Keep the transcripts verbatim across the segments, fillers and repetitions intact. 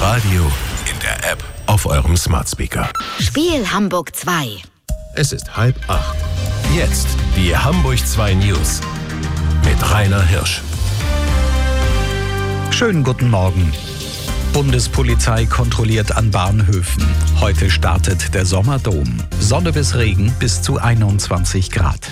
Radio, in der App, auf eurem Smart Speaker. Spiel Hamburg zwei. Es ist halb acht. Jetzt die Hamburg zwei News mit Rainer Hirsch. Schönen guten Morgen. Bundespolizei kontrolliert an Bahnhöfen. Heute startet der Sommerdom. Sonne bis Regen bis zu einundzwanzig Grad.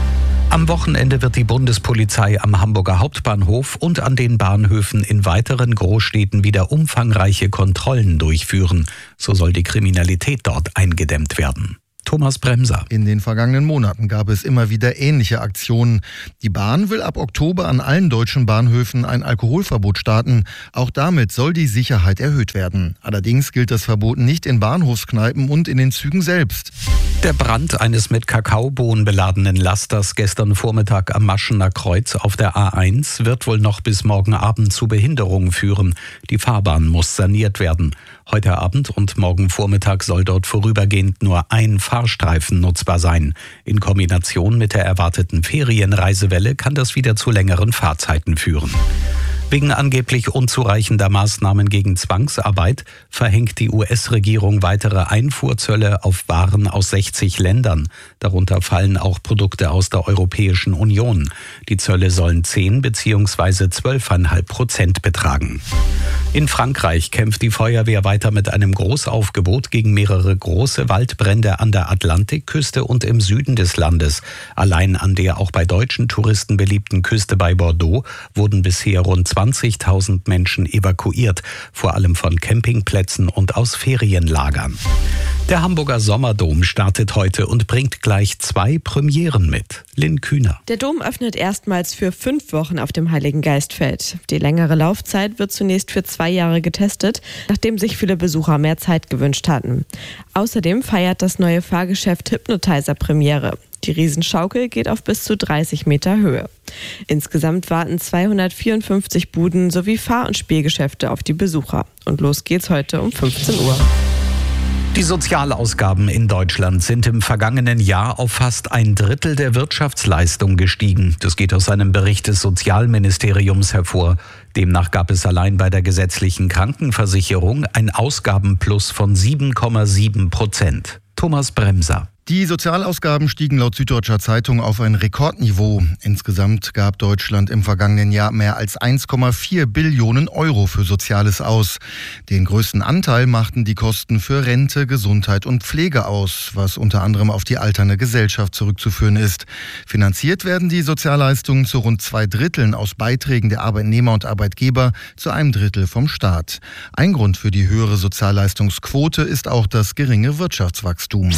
Am Wochenende wird die Bundespolizei am Hamburger Hauptbahnhof und an den Bahnhöfen in weiteren Großstädten wieder umfangreiche Kontrollen durchführen. So soll die Kriminalität dort eingedämmt werden. Thomas Bremser. In den vergangenen Monaten gab es immer wieder ähnliche Aktionen. Die Bahn will ab Oktober an allen deutschen Bahnhöfen ein Alkoholverbot starten. Auch damit soll die Sicherheit erhöht werden. Allerdings gilt das Verbot nicht in Bahnhofskneipen und in den Zügen selbst. Der Brand eines mit Kakaobohnen beladenen Lasters gestern Vormittag am Maschener Kreuz auf der A eins wird wohl noch bis morgen Abend zu Behinderungen führen. Die Fahrbahn muss saniert werden. Heute Abend und morgen Vormittag soll dort vorübergehend nur ein Fahrstreifen nutzbar sein. In Kombination mit der erwarteten Ferienreisewelle kann das wieder zu längeren Fahrzeiten führen. Wegen angeblich unzureichender Maßnahmen gegen Zwangsarbeit verhängt die U S-Regierung weitere Einfuhrzölle auf Waren aus sechzig Ländern. Darunter fallen auch Produkte aus der Europäischen Union. Die Zölle sollen zehn bzw. zwölf Komma fünf Prozent betragen. In Frankreich kämpft die Feuerwehr weiter mit einem Großaufgebot gegen mehrere große Waldbrände an der Atlantikküste und im Süden des Landes. Allein an der auch bei deutschen Touristen beliebten Küste bei Bordeaux wurden bisher rund zwanzigtausend Menschen evakuiert, vor allem von Campingplätzen und aus Ferienlagern. Der Hamburger Sommerdom startet heute und bringt gleich zwei Premieren mit. Lynn Kühner. Der Dom öffnet erstmals für fünf Wochen auf dem Heiligen Geistfeld. Die längere Laufzeit wird zunächst für zwei Jahre getestet, nachdem sich viele Besucher mehr Zeit gewünscht hatten. Außerdem feiert das neue Fahrgeschäft Hypnotizer Premiere. Die Riesenschaukel geht auf bis zu dreißig Meter Höhe. Insgesamt warten zweihundertvierundfünfzig Buden sowie Fahr- und Spielgeschäfte auf die Besucher. Und los geht's heute um fünfzehn Uhr. Die Sozialausgaben in Deutschland sind im vergangenen Jahr auf fast ein Drittel der Wirtschaftsleistung gestiegen. Das geht aus einem Bericht des Sozialministeriums hervor. Demnach gab es allein bei der gesetzlichen Krankenversicherung ein Ausgabenplus von sieben Komma sieben Prozent. Thomas Bremser. Die Sozialausgaben stiegen laut Süddeutscher Zeitung auf ein Rekordniveau. Insgesamt gab Deutschland im vergangenen Jahr mehr als eins Komma vier Billionen Euro für Soziales aus. Den größten Anteil machten die Kosten für Rente, Gesundheit und Pflege aus, was unter anderem auf die alternde Gesellschaft zurückzuführen ist. Finanziert werden die Sozialleistungen zu rund zwei Dritteln aus Beiträgen der Arbeitnehmer und Arbeitgeber, zu einem Drittel vom Staat. Ein Grund für die höhere Sozialleistungsquote ist auch das geringe Wirtschaftswachstum.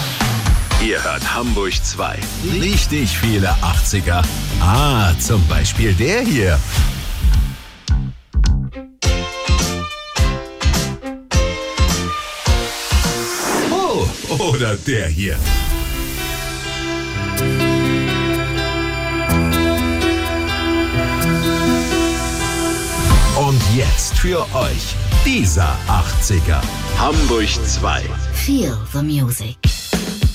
Ihr hört Hamburg zwei. Richtig viele achtziger. Ah, zum Beispiel der hier. Oh, oder der hier. Und jetzt für euch dieser achtziger. Hamburg zwei. Feel the music.